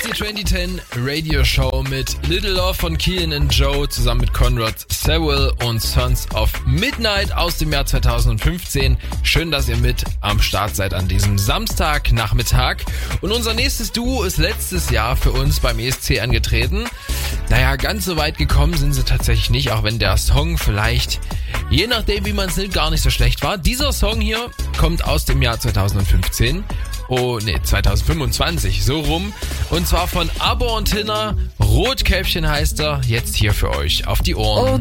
die 2010 Radio Show mit Little Love von Keelan and Joe zusammen mit Conrad Sewell und Sons of Midnight aus dem Jahr 2015. Schön, dass ihr mit am Start seid an diesem Samstagnachmittag. Und unser nächstes Duo ist letztes Jahr für uns beim ESC angetreten. Naja, ganz so weit gekommen sind sie tatsächlich nicht, auch wenn der Song vielleicht, je nachdem wie man es nimmt, gar nicht so schlecht war. Dieser Song hier kommt aus dem Jahr 2015. 2025, so rum. Und zwar von Abo und Tinner. Rotkäppchen heißt er. Jetzt hier für euch auf die Ohren.